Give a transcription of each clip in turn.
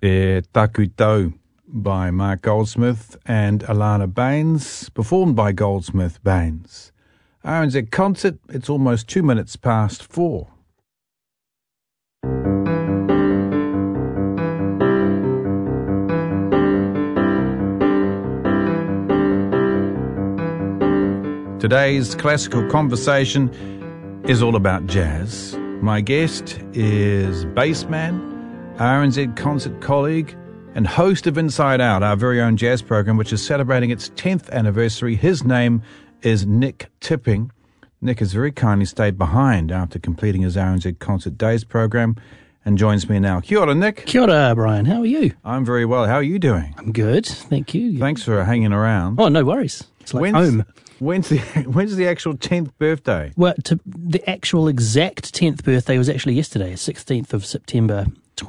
E Taku Tau by Mark Goldsmith and Alana Baines, performed by Goldsmith Baines. RNZ Concert, it's almost 2 minutes past 4. Today's classical conversation is all about jazz. My guest is bassman, RNZ Concert colleague, and host of Inside Out, our very own jazz program, which is celebrating its 10th anniversary. His name is Nick Tipping. Nick has very kindly stayed behind after completing his RNZ Concert Days program and joins me now. Kia ora, Nick. Kia ora, Brian. How are you? I'm very well. How are you doing? I'm good, thank you. Thanks for hanging around. Oh, no worries. It's like home. When's the actual 10th birthday? Well, the actual exact 10th birthday was actually yesterday, 16th of September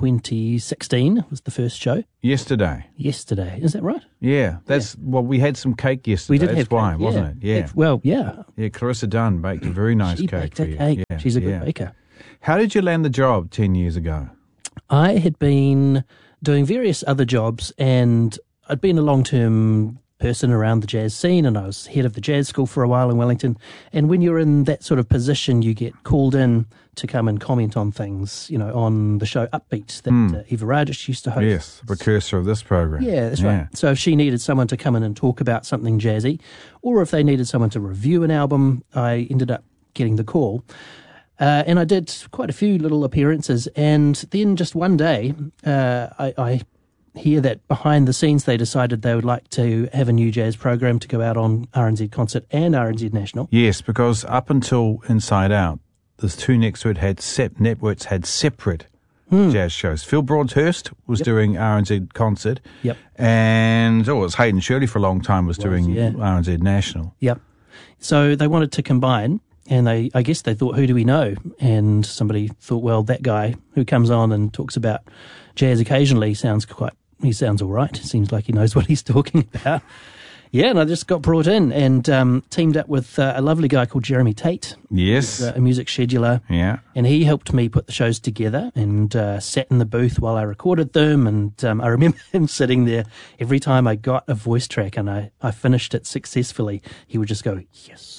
2016 was the first show. Yesterday. Is that right? Yeah. Well, we had some cake yesterday. We did That's have why, cake, wasn't it? Yeah. Yeah, Clarissa Dunn baked a very nice she cake baked for a you. cake. Yeah. She's a good baker. How did you land the job 10 years ago? I had been doing various other jobs, and I'd been a long-term person around the jazz scene, and I was head of the jazz school for a while in Wellington. And when you're in that sort of position, you get called in to come and comment on things, on the show Upbeat that Eva Radic used to host. Yes, the precursor of this program. Yeah, that's right. So if she needed someone to come in and talk about something jazzy, or if they needed someone to review an album, I ended up getting the call. And I did quite a few little appearances, and then just one day, I hear that behind the scenes they decided they would like to have a new jazz program to go out on RNZ Concert and RNZ National. Yes, because up until Inside Out, there's two networks had separate jazz shows. Phil Broadhurst was doing RNZ Concert. Yep. And it was Hayden Shirley for a long time was doing RNZ National. Yep. So they wanted to combine, and I guess they thought, who do we know? And somebody thought, well, that guy who comes on and talks about jazz occasionally sounds all right. Seems like he knows what he's talking about. Yeah, and I just got brought in and teamed up with a lovely guy called Jeremy Tate. Yes. A music scheduler. Yeah. And he helped me put the shows together and sat in the booth while I recorded them. And I remember him sitting there every time I got a voice track and I finished it successfully. He would just go, yes.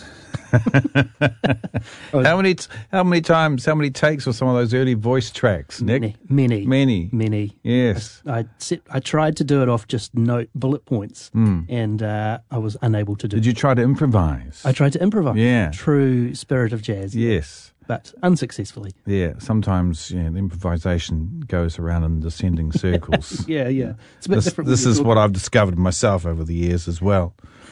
How many takes were some of those early voice tracks, Nick? Many. Yes. I tried to do it off just bullet points, and I was unable to do it. Did you try to improvise? I tried to improvise. Yeah. True spirit of jazz. Yes. But unsuccessfully. Yeah, sometimes the improvisation goes around in descending circles. Yeah. It's a bit different. This is what I've discovered myself over the years as well.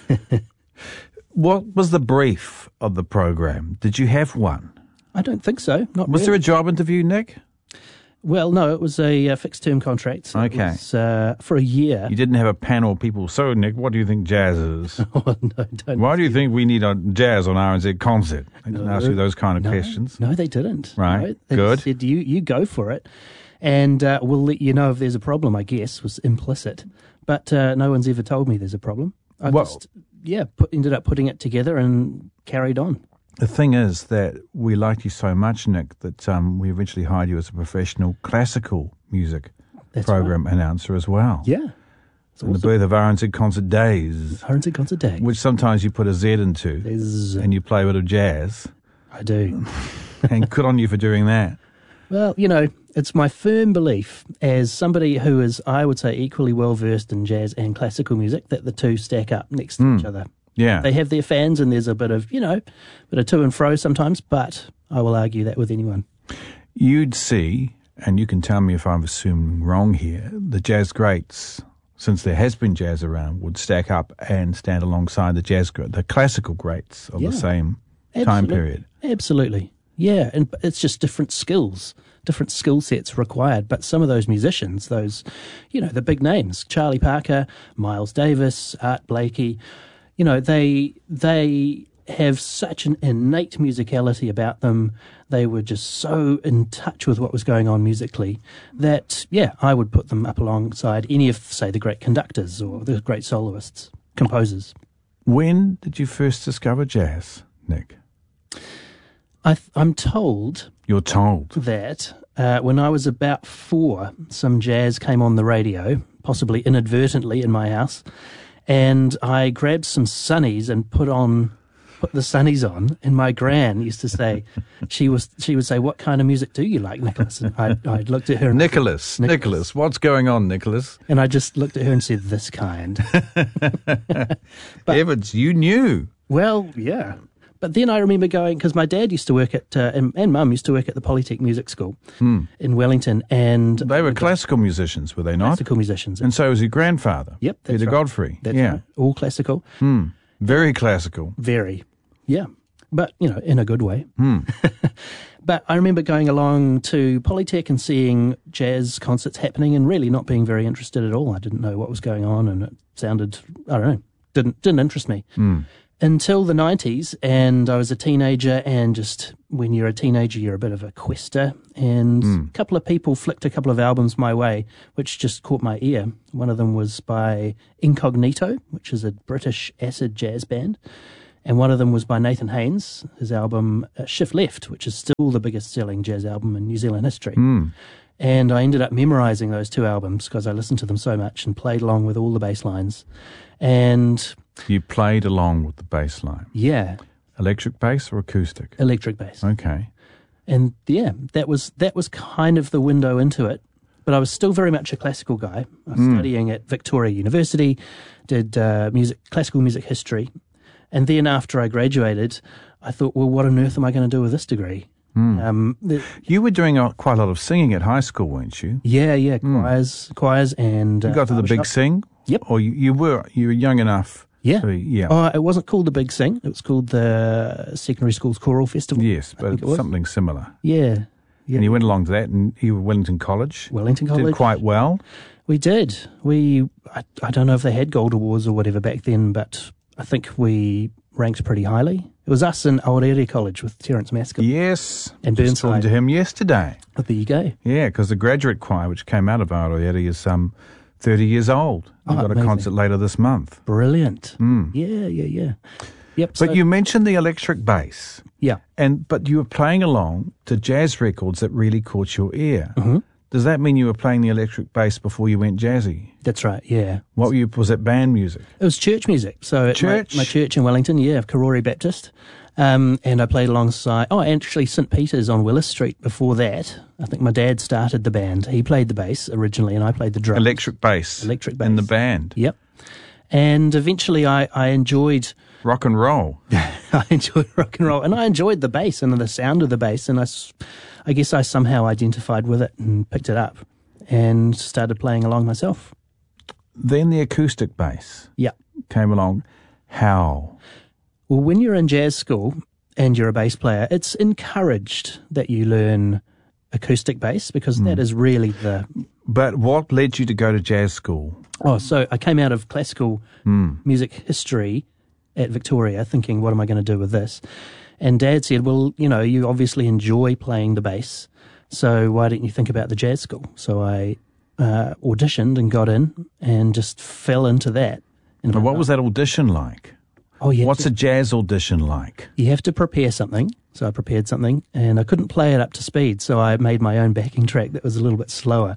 What was the brief of the program? Did you have one? I don't think so. Was there a job interview, Nick? Well, no, it was a fixed-term contract. So okay. It was, for a year. You didn't have a panel of people. So, Nick, what do you think jazz is? Oh, no, don't. Why do you think we need a jazz on RNZ Concert? They didn't ask you those kind of questions. No, they didn't. Right, no, they good. Said, you go for it, and we'll let you know if there's a problem, I guess, was implicit. But no one's ever told me there's a problem. I ended up putting it together and carried on. The thing is that we liked you so much, Nick, that we eventually hired you as a professional classical music program announcer as well. Yeah. The birth of RNZ Concert Days. RNZ Concert Days. Which sometimes you put a Z into and you play a bit of jazz. I do. And good on you for doing that. Well, it's my firm belief, as somebody who is, I would say, equally well-versed in jazz and classical music, that the two stack up next to each other. Yeah. They have their fans, and there's a bit of, bit of to and fro sometimes, but I will argue that with anyone. You'd see, and you can tell me if I'm assuming wrong here, the jazz greats, since there has been jazz around, would stack up and stand alongside the classical greats of the same time period. Absolutely. Yeah, and it's just different skill sets required. But some of those musicians, the big names, Charlie Parker, Miles Davis, Art Blakey, they have such an innate musicality about them. They were just so in touch with what was going on musically that, I would put them up alongside any of, say, the great conductors or the great soloists, composers. When did you first discover jazz, Nick? I'm told. You're told. That when I was about 4, some jazz came on the radio, possibly inadvertently in my house, and I grabbed some sunnies and put the sunnies on, and my gran used to say, she would say, "What kind of music do you like, Nicholas?" And I looked at her and Nicholas, what's going on, Nicholas? And I just looked at her and said, "This kind." Evans, you knew. Well, yeah. But then I remember going, because my dad used to work at, and Mum used to work at the Polytech Music School in Wellington. And They were classical musicians, were they not? classical musicians. And so was your grandfather. Yep, that's Peter right. Godfrey. That's yeah. right. All classical. Very classical. Very. Yeah. But, in a good way. But I remember going along to Polytech and seeing jazz concerts happening and really not being very interested at all. I didn't know what was going on, and it sounded, I don't know, didn't interest me. Until the 90s, and I was a teenager, and just when you're a teenager, you're a bit of a quester, and a couple of people flicked a couple of albums my way, which just caught my ear. One of them was by Incognito, which is a British acid jazz band, and one of them was by Nathan Haynes, his album Shift Left, which is still the biggest selling jazz album in New Zealand history. And I ended up memorising those 2 albums because I listened to them so much and played along with all the bass lines. And You played along with the bass line. yeah, Electric bass or acoustic? electric bass. Okay. And yeah, that was kind of the window into it. But I was still very much a classical guy. I was studying at Victoria University, did classical music history. And then after I graduated, I thought, well, what on earth am I going to do with this degree? You were doing quite a lot of singing at high school, weren't you? Yeah, choirs, and You got to the big barbershop. sing? Yep. Or you were young enough? Yeah. Yeah. Oh, it wasn't called the Big Sing. It was called the Secondary Schools Choral Festival. Yes, but think it was. something similar. Yeah. And you went along to that, and you were Wellington College. Wellington College. Did quite well. We did. I don't know if they had gold awards or whatever back then, but I think we ranked pretty highly. It was us in Aotearoa College with Terence Maskell. Yes. And Just talking Burnside. to him yesterday. Oh, there you go. Yeah, because the graduate choir, which came out of Aotearoa, is 30 years old. We've got a amazing. concert later this month. Brilliant. Yeah. Yep. But you mentioned the electric bass. Yeah. But you were playing along to jazz records that really caught your ear. Mm-hmm. Does that mean you were playing the electric bass before you went jazzy? That's right, yeah. Was it band music? It was church music. So at Church? my church in Wellington, Karori Baptist. And I played alongside, actually St. Peter's on Willis Street before that. I think my dad started the band. He played the bass originally and I played the drums. Electric bass. Electric bass. In the band. Yep. And eventually I enjoyed Rock and roll. I enjoyed rock and roll, and I enjoyed the bass and the sound of the bass, and I guess I somehow identified with it and picked it up and started playing along myself. Then the acoustic bass Yeah. came along. How? Well, when you're in jazz school and you're a bass player, it's encouraged that you learn acoustic bass because that is really the... But what led you to go to jazz school? So I came out of classical music history at Victoria thinking, what am I going to do with this? And Dad said, well, you obviously enjoy playing the bass, so why don't you think about the jazz school? So I auditioned and got in and just fell into that. And what was that audition like? Oh, yeah. What's a jazz audition like? You have to prepare something. So I prepared something, and I couldn't play it up to speed, so I made my own backing track that was a little bit slower.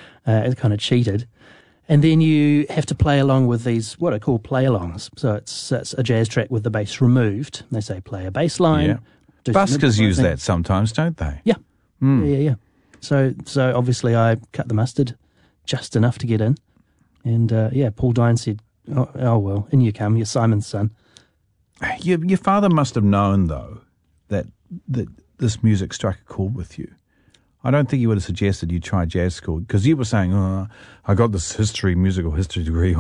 It kind of cheated. And then you have to play along with these, what are called play-alongs. So it's a jazz track with the bass removed. They say play a bass line. Yeah. do some Buskers use improvising. that sometimes, don't they? Yeah. Yeah. So obviously I cut the mustard just enough to get in. And Paul Dine said, oh well, in you come, you're Simon's son. Your father must have known, though, that this music struck a chord with you. I don't think he would have suggested you try jazz school, because you were saying, I got this musical history degree.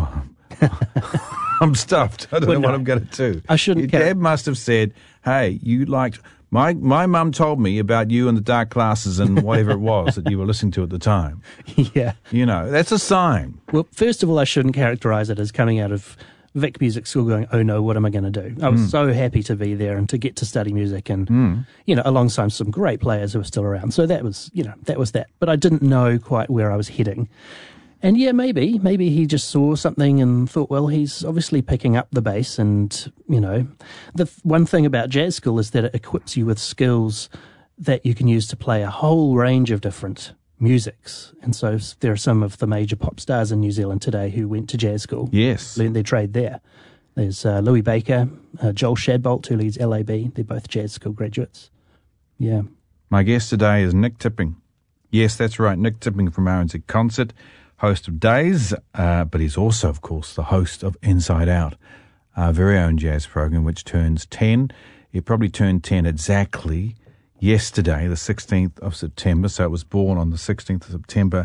I'm stuffed. I don't know what I'm going to do. I shouldn't Your dad must have said, hey, you liked... My mum told me about you and the dark classes and whatever it was that you were listening to at the time. Yeah. That's a sign. Well, first of all, I shouldn't characterise it as coming out of Vic Music School going, oh no, what am I going to do? I was so happy to be there and to get to study music and, alongside some great players who are still around. So that was that. But I didn't know quite where I was heading. And yeah, maybe he just saw something and thought, well, he's obviously picking up the bass. And, the one thing about jazz school is that it equips you with skills that you can use to play a whole range of different musics. And so there are some of the major pop stars in New Zealand today who went to jazz school. Yes. Learned their trade there. There's Louis Baker, Joel Shadbolt, who leads LAB. They're both jazz school graduates. Yeah. My guest today is Nick Tipping. Yes, that's right, Nick Tipping from RNZ Concert, host of Days, but he's also, of course, the host of Inside Out, our very own jazz program, which turns 10. It probably turned 10 exactly yesterday, the 16th of September, so it was born on the 16th of September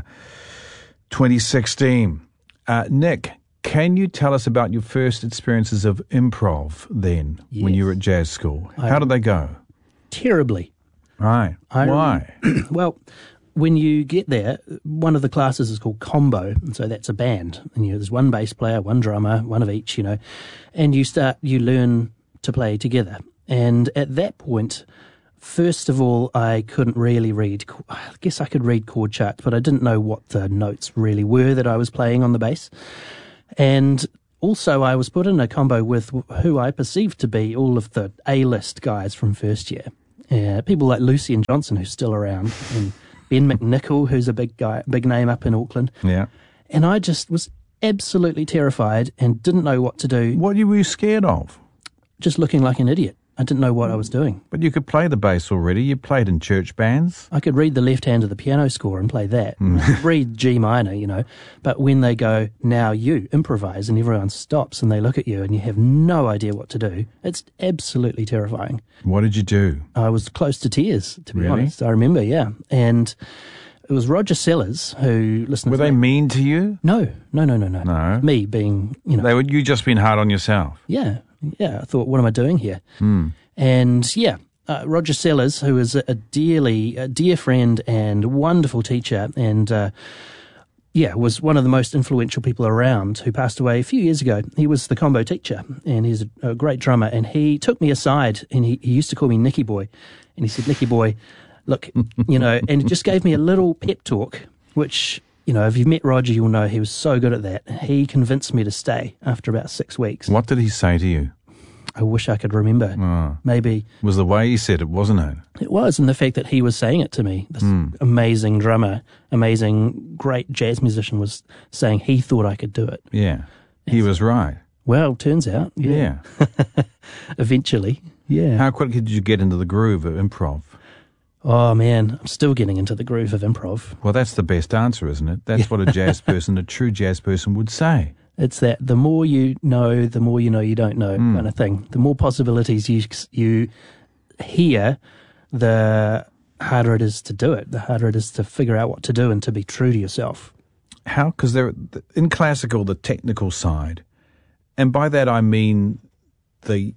2016. Nick, can you tell us about your first experiences of improv then, when you were at jazz school? How did they go? Terribly. Right. Why? Well, when you get there, one of the classes is called combo, and so that's a band. And there's one bass player, one drummer, one of each, and you learn to play together. And at that point, first of all, I couldn't really read. I guess I could read chord charts, but I didn't know what the notes really were that I was playing on the bass. And also, I was put in a combo with who I perceived to be all of the A-list guys from first year. People like Lucian Johnson, who's still around, and Ben McNichol, who's a big name up in Auckland. Yeah. And I just was absolutely terrified and didn't know what to do. What were you scared of? Just looking like an idiot. I didn't know what I was doing. But you could play the bass already. You played in church bands. I could read the left hand of the piano score and play that. I could read G minor, But when they go, now you improvise, and everyone stops and they look at you and you have no idea what to do, it's absolutely terrifying. What did you do? I was close to tears, to be honest. I remember, yeah. And it was Roger Sellers who listened. Were they mean to you? No. No. Me being, You just been hard on yourself. Yeah. I thought, what am I doing here? And Roger Sellers, who is a dear friend and wonderful teacher, and was one of the most influential people around, who passed away a few years ago. He was the combo teacher, and he's a great drummer. And he took me aside, and he used to call me Nicky Boy, and he said, Nicky Boy, look, and he just gave me a little pep talk, which, if you've met Roger, you'll know he was so good at that. He convinced me to stay after about 6 weeks. What did he say to you? I wish I could remember. Oh. Maybe. It was the way he said it, wasn't it? It was, and the fact that he was saying it to me. This amazing drummer, amazing, great jazz musician was saying he thought I could do it. Yeah. He was right. Well, turns out, yeah. Eventually, yeah. How quickly did you get into the groove of improv? Oh, man, I'm still getting into the groove of improv. Well, that's the best answer, isn't it? That's what a true jazz person would say. It's that the more you know, the more you know you don't know kind of thing. The more possibilities you hear, the harder it is to do it. The harder it is to figure out what to do and to be true to yourself. How? Because in classical, the technical side, and by that I mean the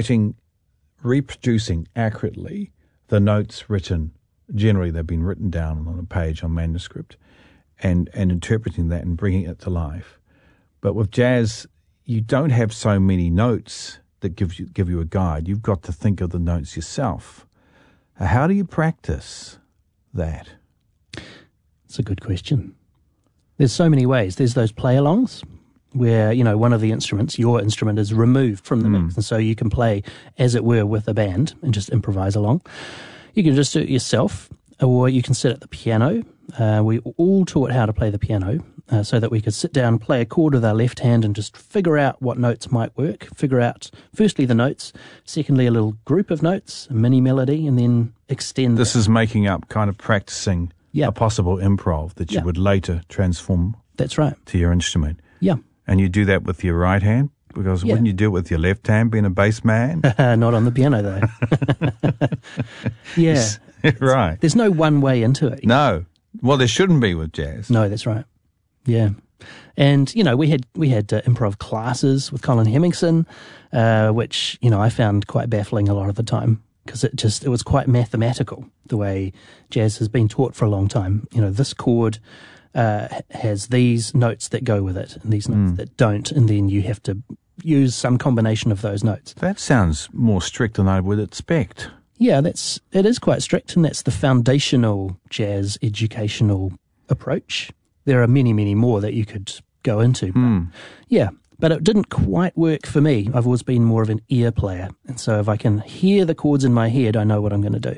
reproducing accurately the notes written. Generally, they've been written down on a page on manuscript, and interpreting that and bringing it to life. But with jazz, you don't have so many notes that give you a guide. You've got to think of the notes yourself. How do you practice that? It's a good question. There's so many ways. There's those play-alongs where, one of the instruments, your instrument, is removed from the mix, and so you can play, as it were, with a band and just improvise along. You can just do it yourself, or you can sit at the piano. We all taught how to play the piano so that we could sit down, play a chord with our left hand and just figure out what notes might work, figure out, firstly, the notes, secondly, a little group of notes, a mini melody, and then extend This is making up, kind of practicing a possible improv that you would later transform That's right. to your instrument. Yeah. And you do that with your right hand? Because wouldn't you do it with your left hand, being a bass man? Not on the piano, though. Yeah. Right. There's no one way into it. No. Well, there shouldn't be with jazz. No, that's right. Yeah. And, we had improv classes with Colin Hemmingson, which, I found quite baffling a lot of the time because it was quite mathematical, the way jazz has been taught for a long time. This chord has these notes that go with it and these notes that don't, and then you have to use some combination of those notes. That sounds more strict than I would expect. Yeah, it is quite strict, and that's the foundational jazz educational approach. There are many, many more that you could go into. But it didn't quite work for me. I've always been more of an ear player, and so if I can hear the chords in my head, I know what I'm going to do.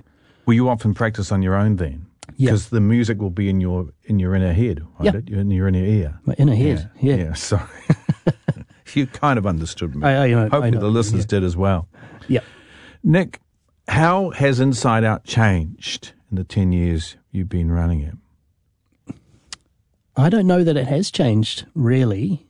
Will you often practice on your own then? Yeah. Because the music will be in your inner head, won't it? In your inner ear. My inner head, yeah. Sorry. You kind of understood me. I know, Hopefully I know, the listeners did as well. Yeah. Nick, how has Inside Out changed in the 10 years you've been running it? I don't know that it has changed, really.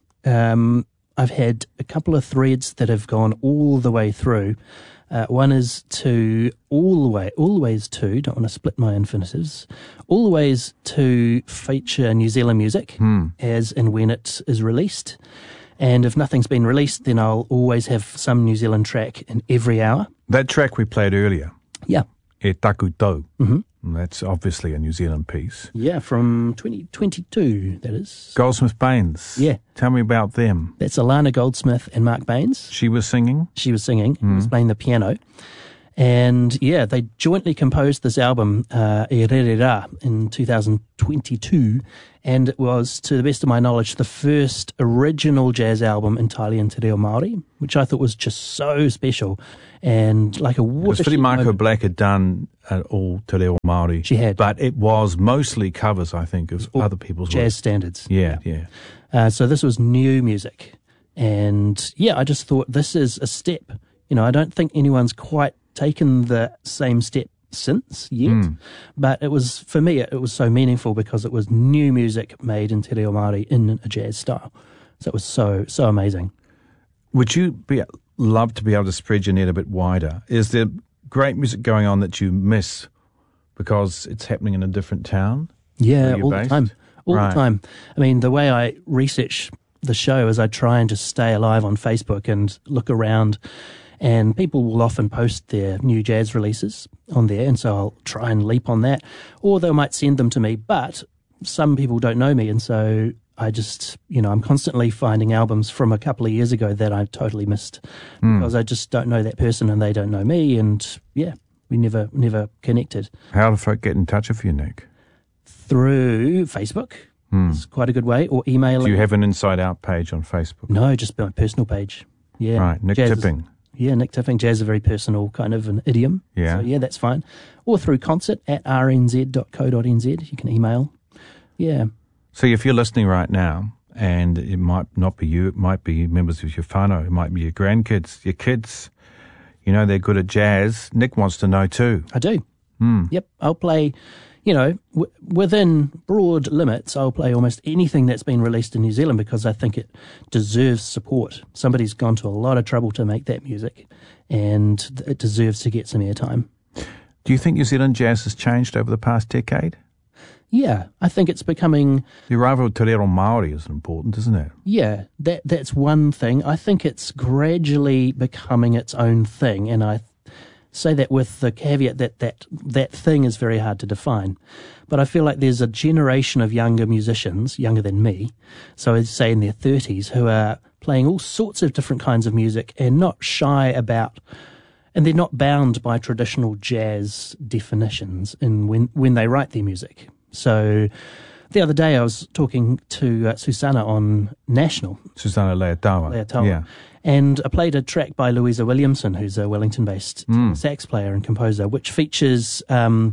I've had a couple of threads that have gone all the way through. One is to always to, don't want to split my infinitives, always to feature New Zealand music as and when it is released. And if nothing's been released, then I'll always have some New Zealand track in every hour. That track we played earlier, Yeah. E Taku Tau, that's obviously a New Zealand piece. Yeah, from 2022, that is. Goldsmith Baines. Yeah. Tell me about them. That's Alana Goldsmith and Mark Baines. She was singing? She was singing, he was playing the piano. And yeah, they jointly composed this album, E Rerera, in 2022. And it was, to the best of my knowledge, the first original jazz album entirely in te reo Māori, which I thought was just so special. And like a Because Whitty Marco Black had done all te reo Māori. She had. But it was mostly covers, I think, of other people's jazz work. standards. Yeah. So this was new music. And yeah, I just thought this is a step. You know, I don't think anyone's quite taken the same step since yet, but it was, for me, it was so meaningful because it was new music made in te reo Māori in a jazz style. So it was so amazing. Would you love to be able to spread your net a bit wider? Is there great music going on that you miss because it's happening in a different town? Yeah, you're all based? the time. All Right. the time. I mean, the way I research the show is I try and just stay alive on Facebook and look around, and people will often post their new jazz releases on there, and so I'll try and leap on that, or they might send them to me, but some people don't know me, and so I just, I'm constantly finding albums from a couple of years ago that I totally missed because I just don't know that person and they don't know me, and yeah, we never connected. How do folk get in touch with you, Nick? Through Facebook. It's quite a good way, or email. Do you have an Inside Out page on Facebook? No, just my personal page. Yeah. Right, Nick Jazz Tipping. Nick Tipping. Jazz is a very personal kind of an idiom. Yeah. So, yeah, that's fine. Or through concert@rnz.co.nz. You can email. Yeah. So if you're listening right now, and it might not be you, it might be members of your whānau, it might be your grandkids, your kids, they're good at jazz. Nick wants to know too. I do. Yep. I'll play, within broad limits, I'll play almost anything that's been released in New Zealand because I think it deserves support. Somebody's gone to a lot of trouble to make that music, and it deserves to get some airtime. Do you think New Zealand jazz has changed over the past decade? Yeah, I think it's becoming... The arrival of te reo Māori is important, isn't it? Yeah, that's one thing. I think it's gradually becoming its own thing, and I say that with the caveat that thing is very hard to define. But I feel like there's a generation of younger musicians, younger than me, so I'd say in their 30s, who are playing all sorts of different kinds of music and not shy about... And they're not bound by traditional jazz definitions when they write their music. So the other day I was talking to Susanna on National. Susanna Leatawa. Yeah. And I played a track by Louisa Williamson, who's a Wellington-based sax player and composer, which features Ma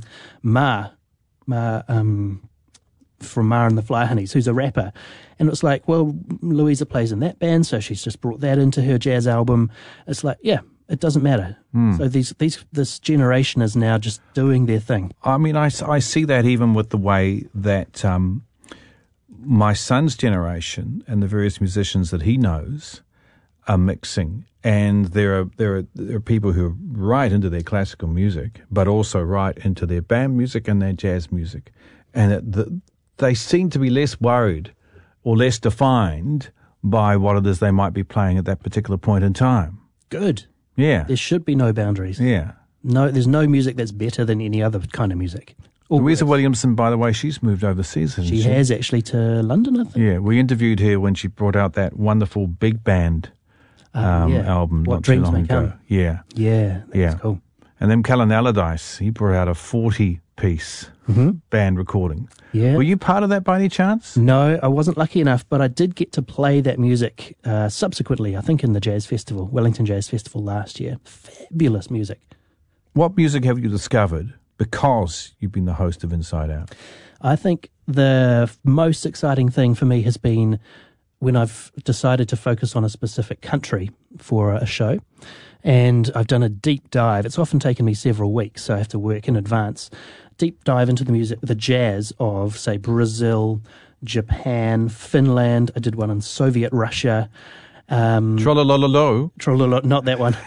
from Ma and the Fly Honeys, who's a rapper. And it was like, well, Louisa plays in that band, so she's just brought that into her jazz album. It's like, yeah, it doesn't matter. So this generation is now just doing their thing. I mean, I see that even with the way that my son's generation and the various musicians that he knows are mixing. And there are people who are right into their classical music, but also right into their band music and their jazz music. And they seem to be less worried or less defined by what it is they might be playing at that particular point in time. Good. Yeah. There should be no boundaries. Yeah. No, there's no music that's better than any other kind of music. Louisa Williamson, by the way, she's moved overseas, hasn't she? She has actually to London, I think. Yeah, we interviewed her when she brought out that wonderful big band album What not Dreams too long May ago. Come. Yeah. Yeah, that's cool. And then Callan Allardyce, he brought out a 40-piece band recording. Yeah. Were you part of that by any chance? No, I wasn't lucky enough, but I did get to play that music subsequently, I think in the Jazz Festival, Wellington Jazz Festival last year. Fabulous music. What music have you discovered because you've been the host of Inside Out? I think the most exciting thing for me has been when I've decided to focus on a specific country for a show, and I've done a deep dive. It's often taken me several weeks, so I have to work in advance. Deep dive into the music, the jazz of, say, Brazil, Japan, Finland. I did one in Soviet Russia. Trollolololo. Not that one.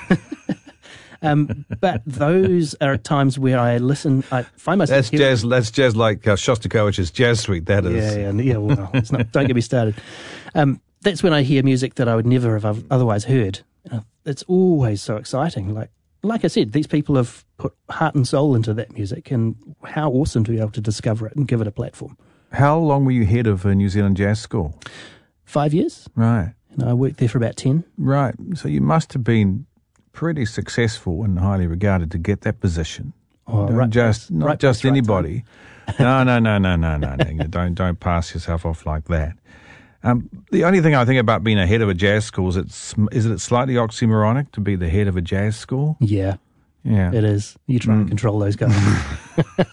But those are times where I listen. I find myself. That's jazz like Shostakovich's Jazz Suite. That is. Yeah. Well, it's not. Don't get me started. That's when I hear music that I would never have otherwise heard. It's always so exciting. Like I said, these people have put heart and soul into that music, and how awesome to be able to discover it and give it a platform. How long were you head of New Zealand Jazz School? 5 years. Right. And I worked there for about 10. Right. So you must have been pretty successful and highly regarded to get that position. Not just anybody. No. Don't pass yourself off like that. The only thing I think about being a head of a jazz school is it slightly oxymoronic to be the head of a jazz school? Yeah. It is. You try and control those guys.